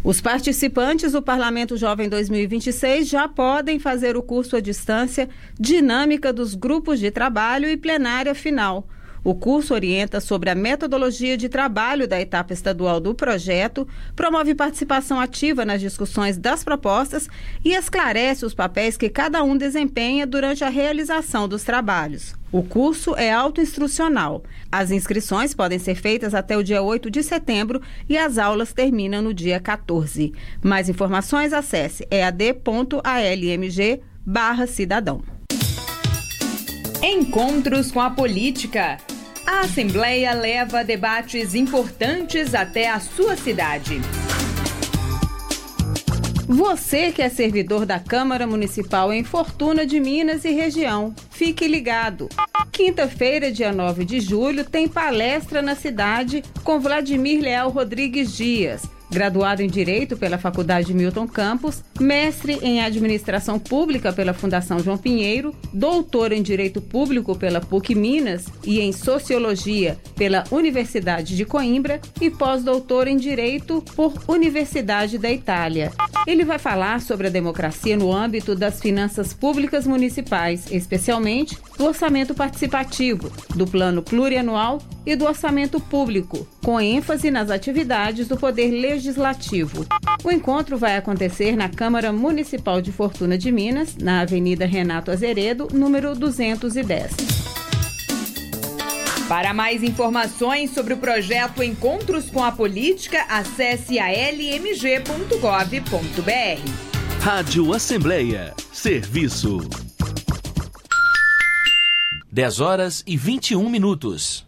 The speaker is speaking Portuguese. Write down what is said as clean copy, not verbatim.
Os participantes do Parlamento Jovem 2026 já podem fazer o curso à distância Dinâmica dos Grupos de Trabalho e Plenária Final. O curso orienta sobre a metodologia de trabalho da etapa estadual do projeto, promove participação ativa nas discussões das propostas e esclarece os papéis que cada um desempenha durante a realização dos trabalhos. O curso é autoinstrucional. As inscrições podem ser feitas até o dia 8 de setembro e as aulas terminam no dia 14. Mais informações, acesse ead.almg/cidadão. Encontros com a política. A Assembleia leva debates importantes até a sua cidade. Você que é servidor da Câmara Municipal em Fortuna de Minas e região, fique ligado. Quinta-feira, dia 9 de julho, tem palestra na cidade com Vladimir Leal Rodrigues Dias, graduado em Direito pela Faculdade Milton Campos, mestre em Administração Pública pela Fundação João Pinheiro, doutor em Direito Público pela PUC Minas e em Sociologia pela Universidade de Coimbra e pós-doutor em Direito por Universidade da Itália. Ele vai falar sobre a democracia no âmbito das finanças públicas municipais, especialmente do orçamento participativo, do plano plurianual e do orçamento público, com ênfase nas atividades do Poder Legislativo. O encontro vai acontecer na Câmara Municipal de Fortuna de Minas, na Avenida Renato Azeredo, número 210. Para mais informações sobre o projeto Encontros com a Política, acesse almg.gov.br. Rádio Assembleia. Serviço. 10 horas e 21 minutos.